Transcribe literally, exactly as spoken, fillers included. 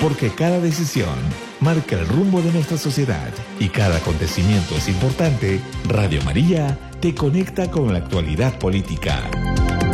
porque cada decisión marca el rumbo de nuestra sociedad y cada acontecimiento es importante. Radio María te conecta con la actualidad política.